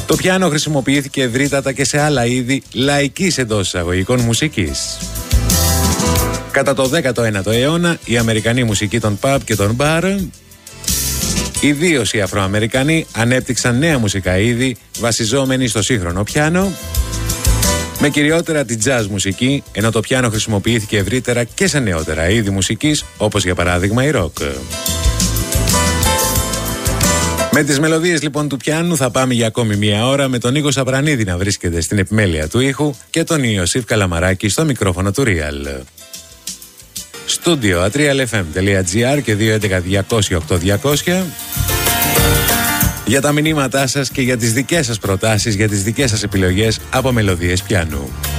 Το πιάνο χρησιμοποιήθηκε ευρύτατα και σε άλλα είδη λαϊκής εντός εισαγωγικών μουσικής. Κατά το 19ο αιώνα, η αμερικανή μουσική των pub και των bar, ιδίως οι Αφροαμερικανοί, ανέπτυξαν νέα μουσικά είδη βασιζόμενοι στο σύγχρονο πιάνο, με κυριότερα την jazz μουσική, ενώ το πιάνο χρησιμοποιήθηκε ευρύτερα και σε νεότερα είδη μουσικής, όπως για παράδειγμα η rock. Με τις μελωδίες λοιπόν του πιάνου θα πάμε για ακόμη μία ώρα, με τον Νίκο Σαπρανίδη να βρίσκεται στην επιμέλεια του ήχου και τον Ιωσήφ Καλαμαράκη στο μικρόφωνο του Real. Στούντιο atrialfm.gr και 211-200-8200 για τα μηνύματά σας και για τις δικές σας προτάσεις, για τις δικές σας επιλογές από μελωδίες πιάνου.